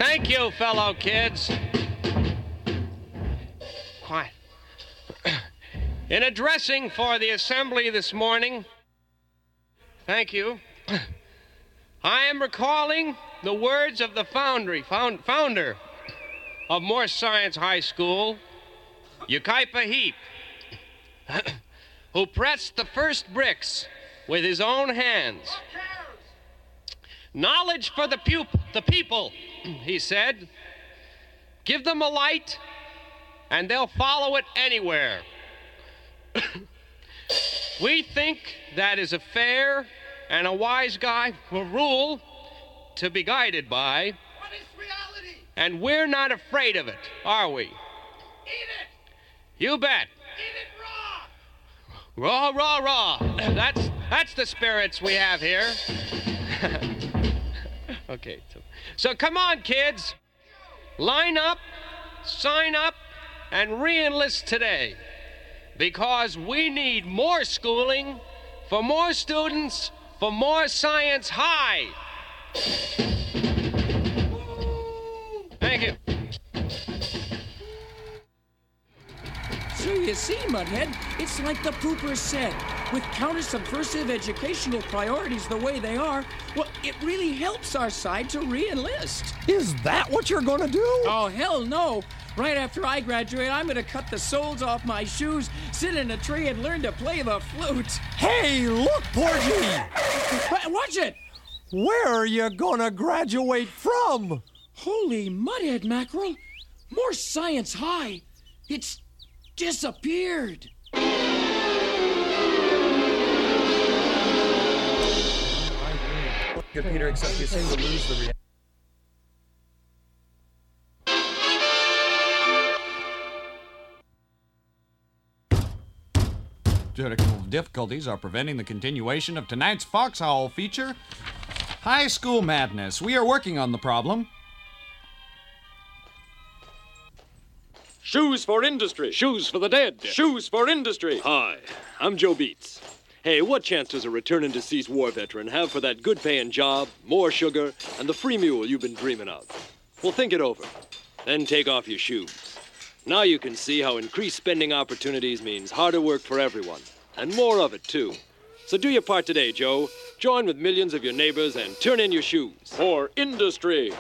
Thank you, fellow kids. Quiet. In addressing for the assembly this morning, thank you, I am recalling the words of the founder of Morse Science High School, Yucaipa Heap, who pressed the first bricks with his own hands. Knowledge for the people, he said. Give them a light, and they'll follow it anywhere. We think that is a fair and a wise rule to be guided by. What is reality? And we're not afraid of it, are we? Eat it! You bet. Eat it raw! Raw, raw, raw. That's the spirits we have here. Okay, so come on, kids. Line up, sign up, and re-enlist today. Because we need more schooling for more students for more Science High. Thank you. So you see, Mudhead, it's like the pooper said. With counter-subversive educational priorities the way they are, well, it really helps our side to re-enlist. Is that what you're gonna do? Oh, hell no. Right after I graduate, I'm gonna cut the soles off my shoes, sit in a tree, and learn to play the flute. Hey, look, Porgy! Watch it! Where are you gonna graduate from? Holy Mudhead mackerel! More Science High! It's disappeared! Good, Peter, except you seem to lose the reality. Technical difficulties are preventing the continuation of tonight's Foxhole feature, High School Madness. We are working on the problem. Shoes for industry. Shoes for the dead. Shoes for industry. Hi, I'm Joe Beats. Hey, what chance does a returning deceased war veteran have for that good-paying job, more sugar, and the free mule you've been dreaming of? Well, think it over. Then take off your shoes. Now you can see how increased spending opportunities means harder work for everyone, and more of it, too. So do your part today, Joe. Join with millions of your neighbors and turn in your shoes. For industry.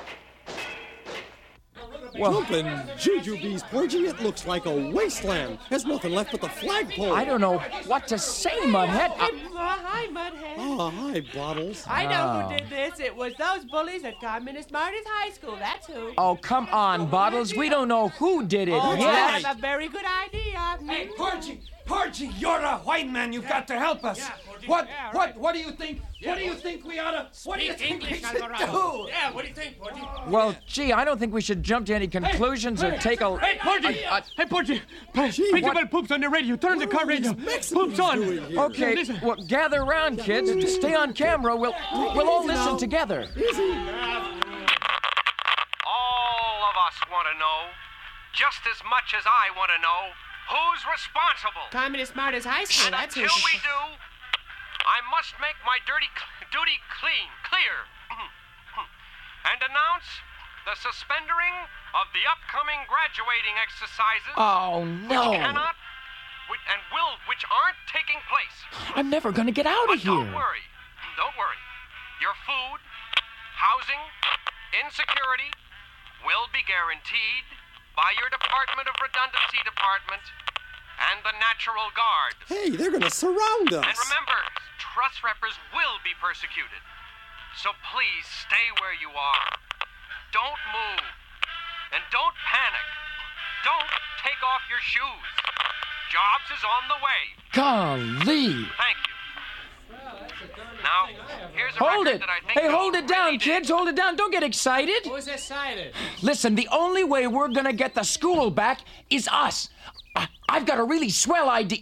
Jumpin' jujubes, Porgy, it looks like a wasteland. There's nothing left but the flagpole. I don't know what to say, Mudhead. Hi, Mudhead. Oh, hi, Bottles. I know who did this. It was those bullies at Communist Martyrs High School. That's who. Oh, come on, Bottles. We don't know who did it. Oh, That's I have a very good idea. Hey, Porgy, you're a white man. You've got to help us. What do you think? What do you think we ought to? What do you think we should do? Yeah, what do you think, Porgy? Well, gee, I don't think we should jump to any conclusions or take a... Hey, Porgy! Hey, Porgy! Principal Poops on the radio. Turn the car radio. Poops on. Okay, well, gather around, kids. Stay on camera. We'll all listen together. All of us want to know, just as much as I want to know, who's responsible. Communist Martyrs High School. And That's who. until we do, I must make my duty clear, and announce the suspendering of the upcoming graduating exercises. Oh, no. Which aren't taking place. I'm never gonna get out of But here. don't worry. Your food, housing, insecurity will be guaranteed by your Department of Redundancy Department and the Natural Guard. Hey, they're gonna surround us. And remember, trust reppers will be persecuted. So please stay where you are. Don't move. And don't panic. Don't take off your shoes. Jobs is on the way. Golly. Thank you. Now, here's a Hold record it. that I think Hey, hold it down, really kids. Hold it down. Don't get excited. Who's excited? Listen, the only way we're gonna get the school back is us. I've got a really swell idea.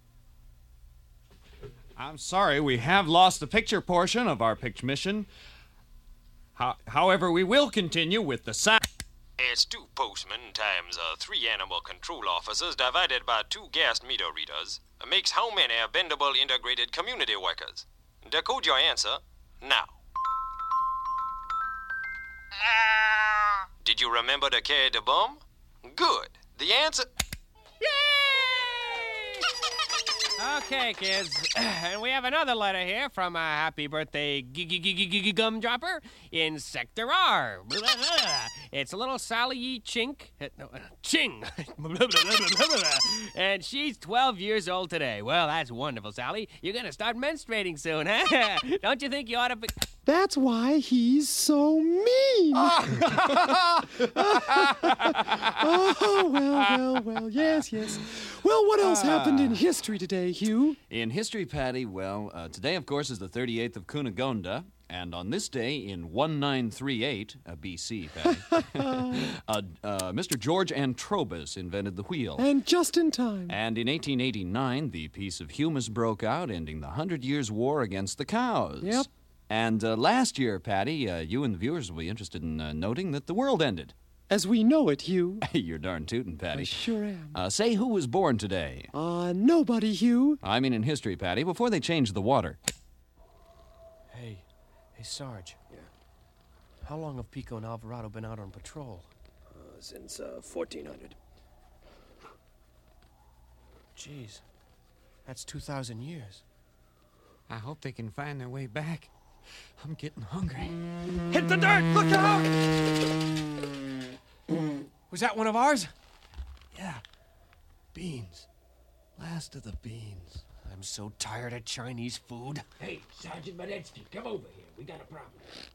I'm sorry, we have lost the picture portion of our picture mission. However, we will continue with the sound. It's 2 postmen times 3 animal control officers divided by 2 gas meter readers makes how many bendable integrated community workers? Decode your answer now. Did you remember to carry the bomb? Good. The answer... Okay, kids, and we have another letter here from a happy birthday gumdropper in Sector R. It's little Sally E. Chink. Ching. And she's 12 years old today. Well, that's wonderful, Sally. You're going to start menstruating soon, huh? Don't you think you ought to be... That's why he's so mean. Oh, well, yes. Well, what else happened in history today, Hugh? In history, Patty, well, today, of course, is the 38th of Cunegonda, and on this day in 1938, BC, Patty, Mr. George Antrobus invented the wheel. And just in time. And in 1889, the Peace of Humus broke out, ending the 100 Years' War against the cows. Yep. And last year, Patty, you and the viewers will be interested in noting that the world ended. As we know it, Hugh. You're darn tootin', Patty. I sure am. Say who was born today. Nobody, Hugh. I mean in history, Patty, before they changed the water. Hey, Sarge. Yeah? How long have Pico and Alvarado been out on patrol? Since 1400. Jeez, that's 2,000 years. I hope they can find their way back. I'm getting hungry. Hit the dirt! Look out! Was that one of ours? Yeah. Beans. Last of the beans. I'm so tired of Chinese food. Hey, Sergeant Madetsky, come over here. We got a problem.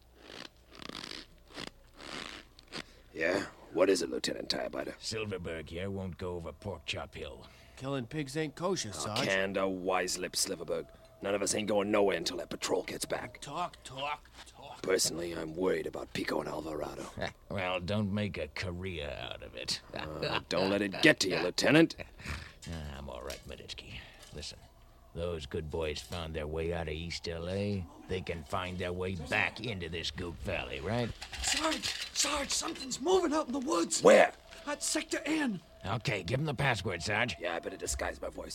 Yeah? What is it, Lieutenant Tirebiter? Silverberg here won't go over Pork Chop Hill. Killing pigs ain't kosher, Sarge. Canned a wise-lip Silverberg. None of us ain't going nowhere until that patrol gets back. Talk. Personally, I'm worried about Pico and Alvarado. Well, don't make a career out of it. Don't let it get to you, Lieutenant. I'm all right, Madetsky. Listen, those good boys found their way out of East L.A. They can find their way back into this Goop Valley, right? Sarge, something's moving out in the woods. Where? At Sector N. Okay, give him the password, Sarge. Yeah, I better disguise my voice.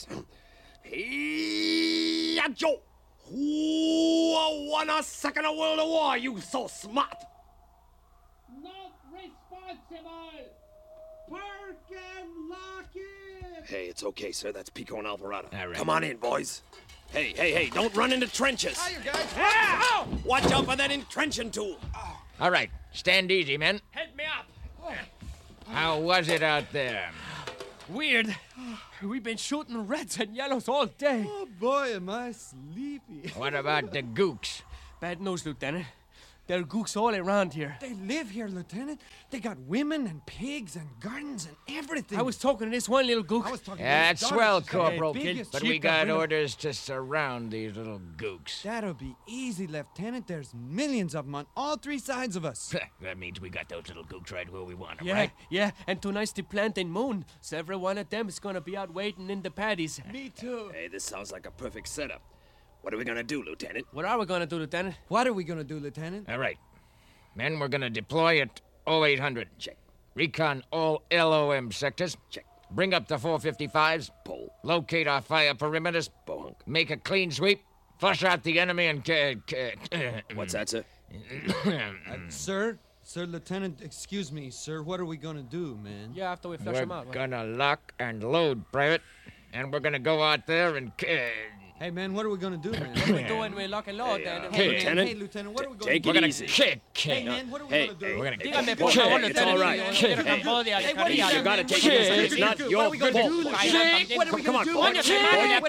Hey, Joe! Who won a second World War? You so smart! Not responsible! Park and lock it! Hey, it's okay, sir. That's Pico and Alvarado. All right. Come on in, boys. Hey, don't run into trenches. Hi, you guys. Ah! Watch out for that entrenching tool. All right, stand easy, men. Help me up. How was it out there? Weird. We've been shooting reds and yellows all day. Oh, boy, am I sleepy. What about the gooks? Bad news, Lieutenant. There are gooks all around here. They live here, Lieutenant. They got women and pigs and gardens and everything. I was talking to this one little gook. That's swell, Corporal. biggest But we chica, got really. orders to surround these little gooks. That'll be easy, Lieutenant. There's millions of them on all three sides of us. That means we got those little gooks right where we want them, Yeah, right? yeah, and tonight's the planting moon. So every one of them is gonna be out waiting in the paddies. Me too. Hey, this sounds like a perfect setup. What are we gonna do, Lieutenant? What are we gonna do, Lieutenant? What are we gonna do, Lieutenant? All right. Men, we're gonna deploy at 0800. Check. Recon all LOM sectors. Check. Bring up the 455s. Pull. Locate our fire perimeters. Bohunk. Make a clean sweep. Flush out the enemy and... What's that, sir? Sir, Lieutenant, excuse me, sir. What are we gonna do, man? Yeah, after we flush We're them out. gonna lock and load, Private. And we're gonna go out there and... Hey, man, what are we gonna do, man? What we do when we lock and load, then? Hey, Lieutenant. Hey, Lieutenant, what are we gonna Take do? it We're gonna easy. kick. Hey, man, what are we Hey, gonna do? We're gonna Dígame, kick. por favor, It's Lieutenant. all right. Yo quiero Hey, Cambodia, hey, Caribe. you gotta take it easy. It's not your fault. What are we Come on, gonna do?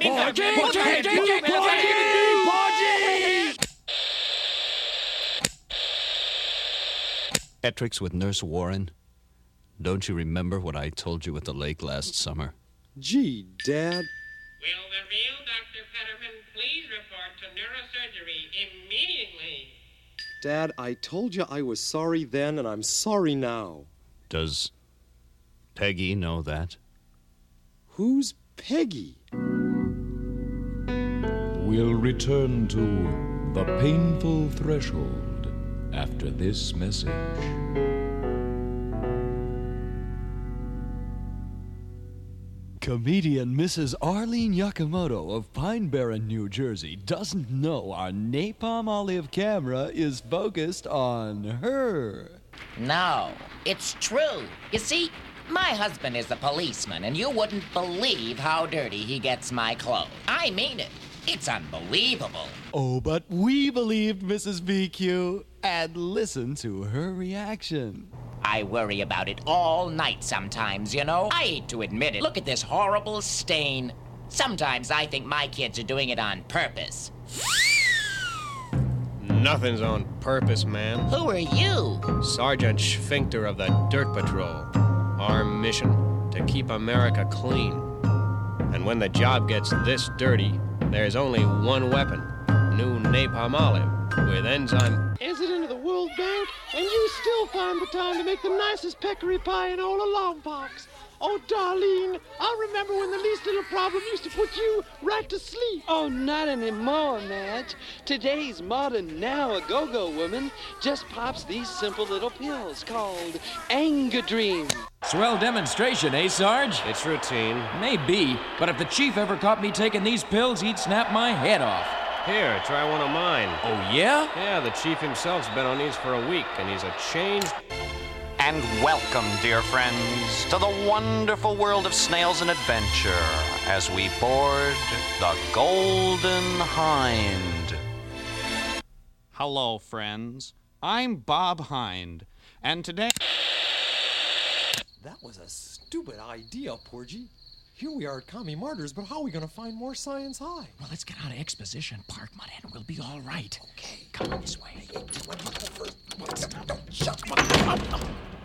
Etrix with Nurse Warren. Don't you remember what I told you at the lake last summer? Gee, Dad. Will the real Dr. Fetterman please report to neurosurgery immediately? Dad, I told you I was sorry then, and I'm sorry now. Does Peggy know that? Who's Peggy? We'll return to the painful threshold after this message. Comedian Mrs. Arlene Yakamoto of Pine Barren, New Jersey doesn't know our napalm olive camera is focused on her. No, it's true. You see, my husband is a policeman, and you wouldn't believe how dirty he gets my clothes. I mean it. It's unbelievable. Oh, but we believed Mrs. VQ and listened to her reaction. I worry about it all night sometimes, you know. I hate to admit it. Look at this horrible stain. Sometimes I think my kids are doing it on purpose. Nothing's on purpose, ma'am. Who are you? Sergeant Sphincter of the Dirt Patrol. Our mission, to keep America clean. And when the job gets this dirty, there's only one weapon. New Napalm Olive with enzyme. Is it into the world, Bert? And you still find the time to make the nicest peccary pie in all of Longbox. Oh, Darlene, I remember when the least little problem used to put you right to sleep. Oh, not anymore, Madge. Today's modern now-a-go-go woman just pops these simple little pills called Angadream. Swell demonstration, eh, Sarge? It's routine. Maybe, but if the chief ever caught me taking these pills, he'd snap my head off. Here, try one of mine. Oh, yeah? Yeah, the chief himself's been on these for a week, and he's a changed... And welcome, dear friends, to the wonderful world of snails and adventure as we board the Golden Hind. Hello, friends. I'm Bob Hind, and today... That was a stupid idea, Porgy. Here we are at Commie Martyrs, but how are we going to find more Science High? Well, let's get out of Exposition Park, Mudhead, and we'll be all right. Okay. Come on this way. Don't shut my mouth.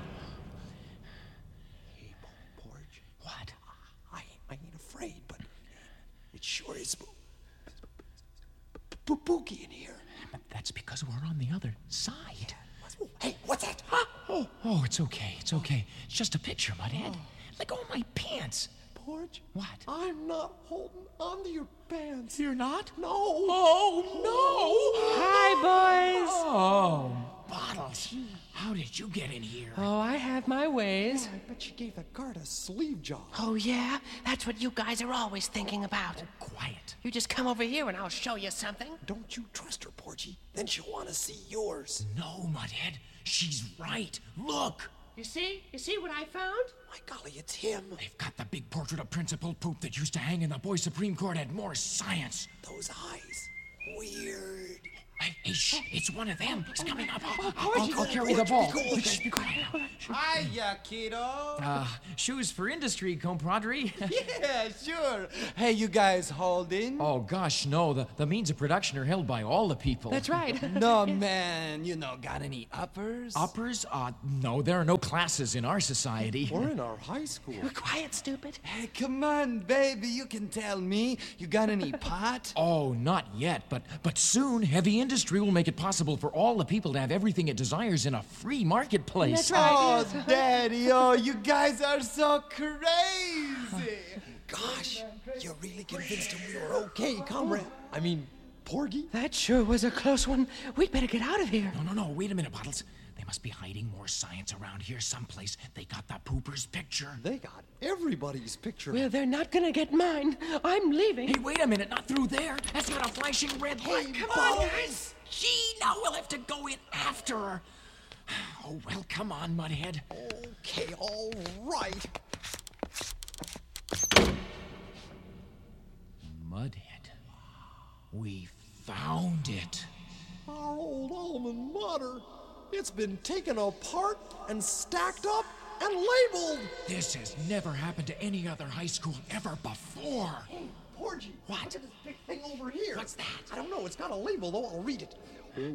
Hey, Porgy. What? I ain't afraid, but it sure is spooky in here. But that's because we're on the other side. Hey, what's that? Huh? Oh, it's okay. It's okay. It's just a picture, Mudhead. Let go of my pants. Porgy? What? I'm not holding onto your pants. You're not? No. Oh, no. Hi, boys. Oh, Bottles. How did you get in here? Oh, I have my ways. I bet you gave that guard a sleeve job. Oh, yeah? That's what you guys are always thinking about. Oh, quiet. You just come over here and I'll show you something. Don't you trust her, Porgy. Then she'll want to see yours. No, Mudhead. She's right. Look. You see? You see what I found? My golly, it's him. They've got the big portrait of Principal Poop that used to hang in the Boys Supreme Court at Morris Science. Those eyes. Weird. Hey, shh. It's one of them. He's coming up. I'll carry the ball. Just be quiet. Hiya, kiddo. Shoes for industry, compadre. Yeah, sure. Hey, you guys holding? Oh, gosh, no. The means of production are held by all the people. That's right. No, man. Got any uppers? Uppers? No, there are no classes in our society. Or in our high school. Quiet, stupid. Hey, come on, baby. You can tell me. You got any pot? Oh, not yet, but soon heavy industry will make it possible for all the people to have everything it desires in a free marketplace. That's right. Oh, Daddy, you guys are so crazy. Gosh, you really convinced him we were okay, comrade. I mean, Porgy? That sure was a close one. We'd better get out of here. No. Wait a minute, Bottles. They must be hiding more science around here someplace. They got the pooper's picture. They got everybody's picture. Well, they're not gonna get mine. I'm leaving. Hey, wait a minute. Not through there. That's got a flashing red light. Come on, guys. Gee, now we'll have to go in after her. Oh, well, come on, Mudhead. Okay, all right. Mudhead. We found it. Our old alma mater. It's been taken apart and stacked up and labeled. This has never happened to any other high school ever before. Hey, Porgy. What? Look at this big thing over here. What's that? I don't know. It's got a label, though. I'll read it.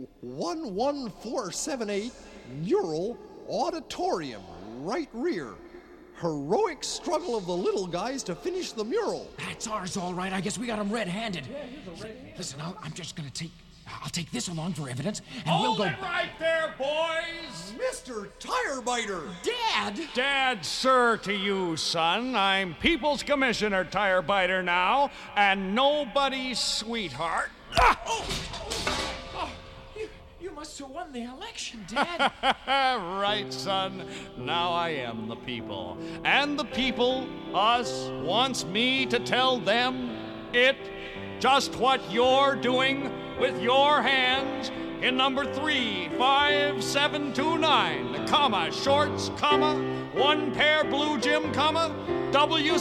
11478 Mural Auditorium, right rear. Heroic struggle of the little guys to finish the mural. That's ours, all right. I guess we got him red-handed. Listen, I'm just gonna I'll take this along for evidence, and we'll go... Hold it right there, boys! Mr. Tire Biter! Dad! Dad, sir, to you, son. I'm People's Commissioner Tire Biter now, and nobody's sweetheart. You must have won the election, Dad. Right, son. Now I am the people. And the people, us, wants me to tell them just what you're doing with your hands in number 35729, comma, shorts, comma, one pair blue gym, comma, W